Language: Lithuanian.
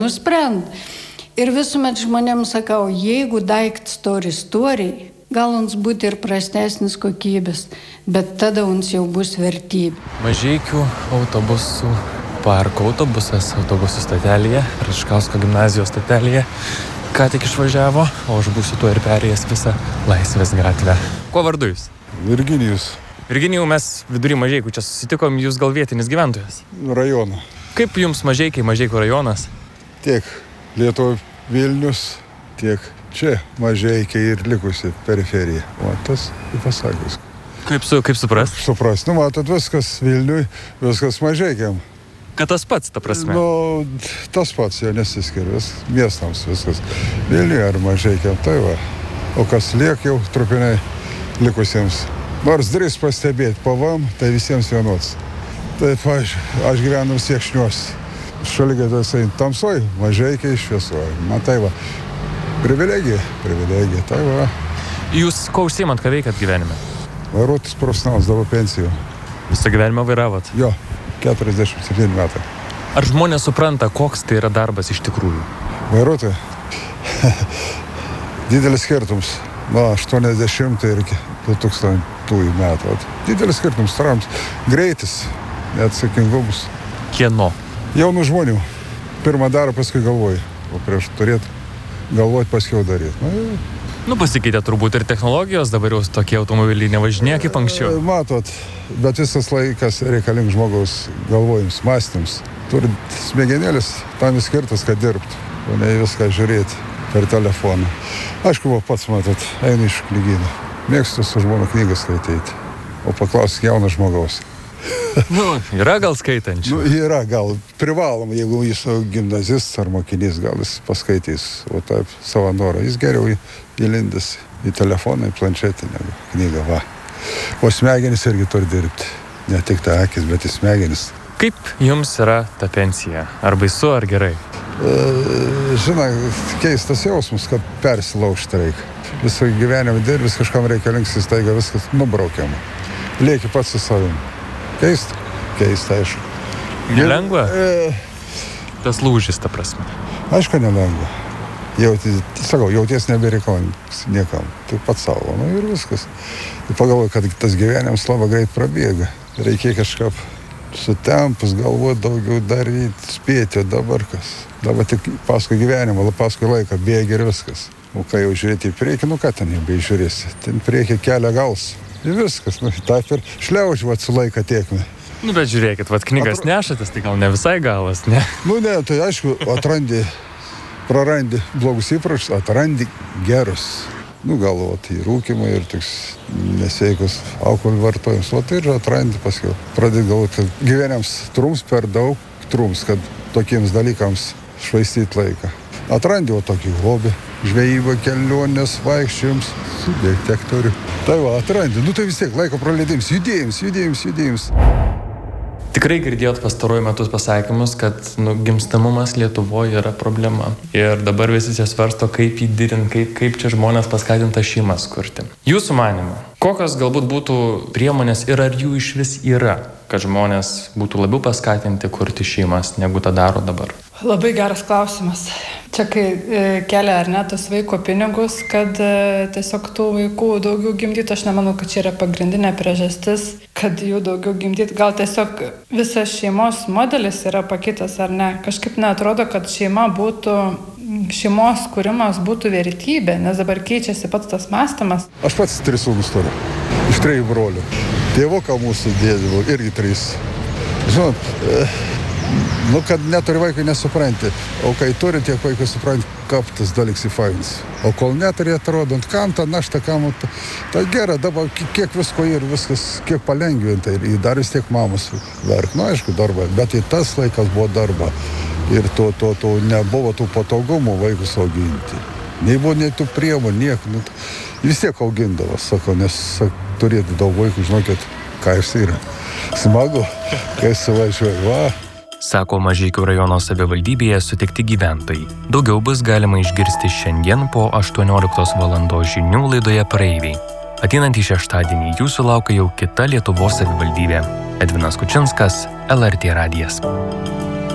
Nusprend. Ir visuomet žmonėms sakau, jeigu daiktas storiai, gal uns būti ir prastesnis kokybės, bet tada uns jau bus vertybė. Mažeikių autobusų parko autobusas autobusų stotelėje, Račkausko gimnazijos stotelėje, ką tik išvažiavo, o aš būsiu tuo ir perėjęs visą Laisvės gatvę. Kuo vardu jūs? Virginijus. Virginijau, mes vidury Mažeikių čia susitikom, jūs gal vietinis gyventojas? Rajono. Kaip jums Mažeikiai, Mažeikių rajonas? Tiek Lietuva Vilnius, tiek čia Mažeikiai ir likusi periferija. O tas pasakius. Kaip suprast? Suprast, matot, viskas Vilniui, viskas Mažeikiam. Kad tas pats, ta prasme? Tas pats jau nesiskiria, miestams viskas. Vilniui ar Mažeikiam, tai va. O kas liek jau trupiniai likusiems. Nors drįs pastebėti PVM, tai visiems vienods. Taip, aš gyvenu siekšniuos. Šaligatvis tamsoj, Mažeikiai šviesuoj. Tai va, privilegija, tai va. Jūs ko užsiimat, ką veikat gyvenime? Vairuotis profesionalas, dabar pensijų. Visą gyvenimą vairavot? Jo, 47 metai. Ar žmonės supranta, koks tai yra darbas iš tikrųjų? Vairuotojai. Didelis skirtums nuo 80 ir 2000 metų. Didelis skirtums tarams. Greitis, neatsakingumus. Kieno? Jaunų žmonių. Pirmą daro, paskui galvoji. O prieš turėt galvoti, paskui daryti. Pasikeitė turbūt ir technologijos, dabar jau tokie automobiliai nevažinėja kaip anksčiau. Matot, bet visas laikas reikalingas žmogaus galvojims, mąstyms. Turi smegenėlis tam skirtas, kad dirbti, o ne viską žiūrėti per telefoną. Aišku, pats, matot, einu iš knygyno. Mėgstu su žmona knygas skaityti, o paklausk jauno žmogaus. Yra gal skaitančių? Yra gal. Privalom, jeigu jis gimnazistas ar mokinys, gal jis paskaitys. O taip, savo norą. Jis geriau įlindęs į telefoną, į planšetę negu knygą, va. O smegenys irgi turi dirbti. Ne tik ta akis, bet ir smegenys. Kaip jums yra ta pensija? Ar baisu, ar gerai? Žinai, keistas jausmas, kad persilaužti reikia. Visą gyvenimą dirbis, kažkam reikia linkstis, taiga viskas nubraukiama. Lieki pats su savim. Keista, aišku. Nelengva? Tas lūžis, ta prasme. Aišku, nelengva. Jauties nebereikalingas niekam. Tai pats savo, ir viskas. Ir pagalvoju, kad tas gyvenimas labai greit prabėga. Reikia kažkaip sutempus, galvoti, daugiau daryti, spėti, dabar kas. Dabar tik paskui gyvenimą, paskui laiką bėgi ir viskas. O kai jau žiūrėti į priekį, ką ten nebeižiūrėsi. Ten priekį kelia gals. Ir viskas, taip ir šliaužiuot su laiką tiekme. Bet žiūrėkit, knygas nešatės, tai gal ne visai galas, ne? Ne, tai aišku, prarandi blogus įpročius, atrandi gerus. Galvoti į rūkimą ir toks nesveikus alkoholio vartojimus. O tai ir atrandi paskui. Pradėti galvoti, kad gyvenims trums per daug, kad tokiems dalykams švaistyti laiką. Atrandi tokį hobį, žvejybą, kelionės, vaikščiojimus, su detektoriu. Tai va, atrandi. Tai vis tiek laiko praleidims, judėjims. Tikrai girdėjot pastaruoju metus pasakymus, kad gimstamumas Lietuvoje yra problema. Ir dabar visi čia svarsto, kaip jį didinti, kaip čia žmonės paskatinta šeimas kurti. Jūsų manymu, kokios galbūt būtų priemonės ir ar jų iš vis yra, kad žmonės būtų labiau paskatinti kurti šeimas, negu tą daro dabar? Labai geras klausimas. Čia kai kelia ar ne tas vaiko pinigus, kad tiesiog tų vaikų daugiau gimdyti, aš nemanau, kad čia yra pagrindinė priežastis, kad jų daugiau gimdyti. Gal tiesiog visas šeimos modelis yra pakitęs ar ne. Kažkaip neatrodo, kad šeimos kūrimas būtų vertybė, nes dabar keičiasi pats tas mąstymas. Aš pats 3 sūnus turiu, iš 3 brolių. Tėvuką mūsų dėdavo irgi 3. Žinot, kad neturi vaikai nesupranti, o kai turi, tiek vaikai supranti, kaip tas dalyks įfainis. O kol neturi, atrodo, kam tą naštą, tai gera, dabar kiek visko ir viskas, kiek palengvinta, ir dar vis tiek mamos verk. Aišku, darba, bet į tas laikas buvo darba. Ir to nebuvo tų patogumų vaikus auginti. Nei buvo, nei tų priemonių, nieko. Vis tiek augindavo, sako, nes turėti daug vaikų, žinokit, ką jis yra. Smagu, kai suvažiuoja, va. Sako Mažeikių rajono savivaldybėje sutikti gyventojai. Daugiau bus galima išgirsti šiandien po 18 valandos žinių laidoje Praeiviai. Ateinantį šeštadienį jūsų laukia jau kita Lietuvos savivaldybė. Edvinas Kučinskas, LRT radijas.